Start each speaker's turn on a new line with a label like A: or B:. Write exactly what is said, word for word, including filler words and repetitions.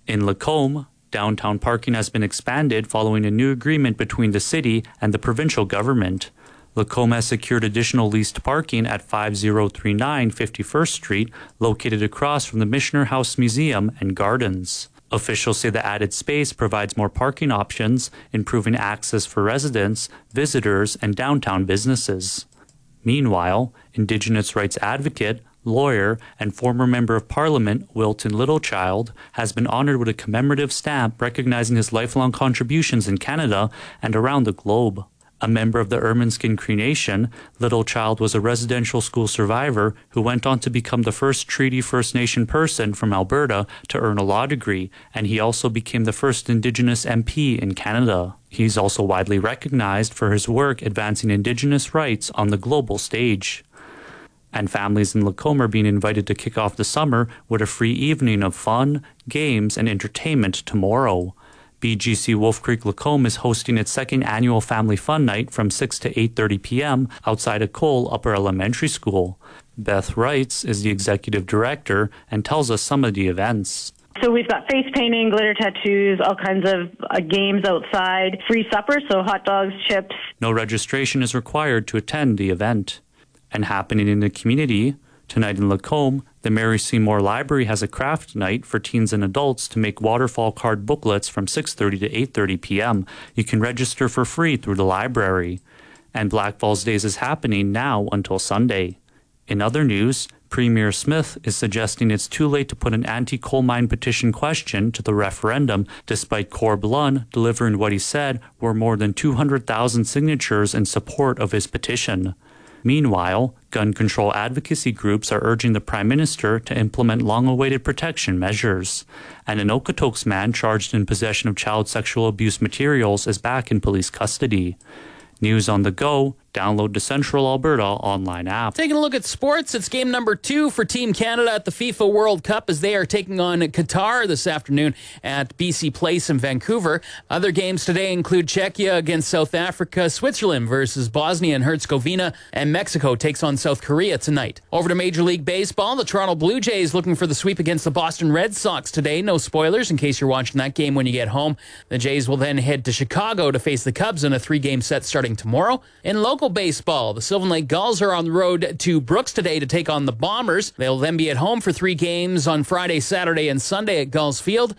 A: In Lacombe, downtown parking has been expanded following a new agreement between the city and the provincial government. Lacombe has secured additional leased parking at five oh three nine fifty-first Street, located across from the Michener House Museum and Gardens. Officials say the added space provides more parking options, improving access for residents, visitors, and downtown businesses. Meanwhile, Indigenous rights advocate, lawyer, and former Member of Parliament Wilton Littlechild has been honored with a commemorative stamp recognizing his lifelong contributions in Canada and around the globe. A member of the Ermineskin Cree Nation, Littlechild was a residential school survivor who went on to become the first Treaty First Nation person from Alberta to earn a law degree, and he also became the first Indigenous M P in Canada. He's also widely recognized for his work advancing Indigenous rights on the global stage. And families in Lacombe are being invited to kick off the summer with a free evening of fun, games, and entertainment tomorrow. B G C Wolf Creek Lacombe is hosting its second annual Family Fun Night from six to eight thirty p.m. outside of Cole Upper Elementary School. Beth Wrights is the executive director and tells us some of the events.
B: So we've got face painting, glitter tattoos, all kinds of uh, games outside, free supper, so hot dogs, chips.
A: No registration is required to attend the event. And happening in the community, tonight in Lacombe, the Mary Seymour Library has a craft night for teens and adults to make waterfall card booklets from six thirty to eight thirty p.m. You can register for free through the library. And Black Falls Days is happening now until Sunday. In other news, Premier Smith is suggesting it's too late to put an anti-coal mine petition question to the referendum, despite Corb Lund delivering what he said were more than two hundred thousand signatures in support of his petition. Meanwhile, gun control advocacy groups are urging the Prime Minister to implement long-awaited protection measures. And an Okotoks man charged in possession of child sexual abuse materials is back in police custody. News on the go. Download the Central Alberta online app.
C: Taking a look at sports, it's game number two for Team Canada at the FIFA World Cup as they are taking on Qatar this afternoon at B C Place in Vancouver. Other games today include Czechia against South Africa, Switzerland versus Bosnia and Herzegovina, and Mexico takes on South Korea tonight. Over to Major League Baseball, the Toronto Blue Jays looking for the sweep against the Boston Red Sox today. No spoilers in case you're watching that game when you get home. The Jays will then head to Chicago to face the Cubs in a three-game set starting tomorrow. In local baseball, the Sylvan Lake Gulls are on the road to Brooks today to take on the Bombers. They'll then be at home for three games on Friday, Saturday, and Sunday at Gulls Field.